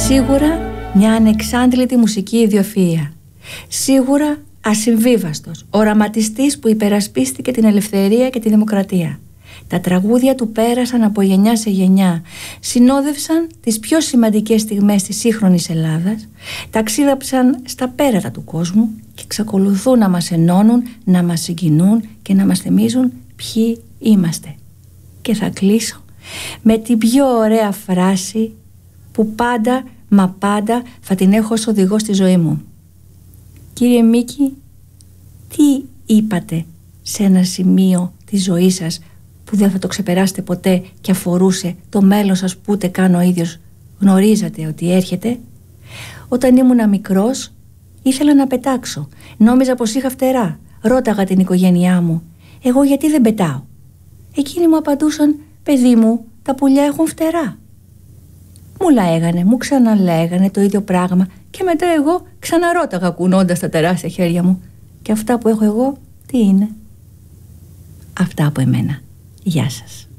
Σίγουρα μια ανεξάντλητη μουσική ιδιοφυΐα. Σίγουρα ασυμβίβαστος, οραματιστής που υπερασπίστηκε την ελευθερία και τη δημοκρατία. Τα τραγούδια του πέρασαν από γενιά σε γενιά, συνόδευσαν τις πιο σημαντικές στιγμές της σύγχρονης Ελλάδας, ταξίδεψαν στα πέρατα του κόσμου και εξακολουθούν να μας ενώνουν, να μας συγκινούν και να μας θυμίζουν ποιοι είμαστε. Και θα κλείσω με την πιο ωραία φράση που πάντα, μα πάντα θα την έχω ως οδηγό στη ζωή μου. Κύριε Μίκη, τι είπατε σε ένα σημείο της ζωής σας που δεν θα το ξεπεράσετε ποτέ και αφορούσε το μέλλον σας που ούτε καν ο ίδιος γνωρίζατε ότι έρχεται? Όταν ήμουνα μικρός ήθελα να πετάξω. Νόμιζα πως είχα φτερά. Ρώταγα την οικογένειά μου, εγώ γιατί δεν πετάω? Εκείνοι μου απαντούσαν, παιδί μου, τα πουλιά έχουν φτερά. Μου λέγανε, μου ξαναλέγανε το ίδιο πράγμα και μετά εγώ ξαναρώταγα κουνώντας τα τεράστια χέρια μου. Και αυτά που έχω εγώ τι είναι? Αυτά από εμένα. Γεια σας.